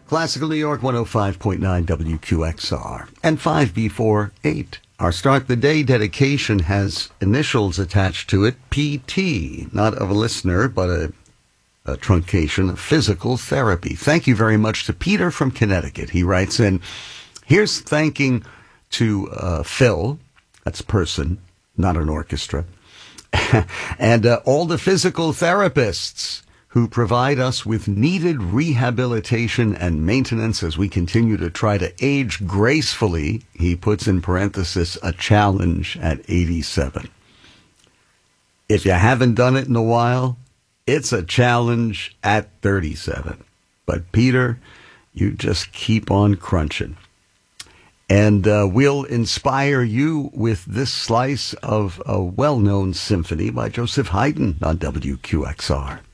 Classical New York 105.9 WQXR and 5 before 8. Our Start the Day dedication has initials attached to it, PT, not of a listener, but a truncation of physical therapy. Thank you very much to Peter from Connecticut. He writes in, here's thanking to Phil, that's person, not an orchestra, and all the physical therapists who provide us with needed rehabilitation and maintenance as we continue to try to age gracefully. He puts in parenthesis, a challenge at 87. If you haven't done it in a while, it's a challenge at 37. But Peter, you just keep on crunching. And we'll inspire you with this slice of a well-known symphony by Joseph Haydn on WQXR.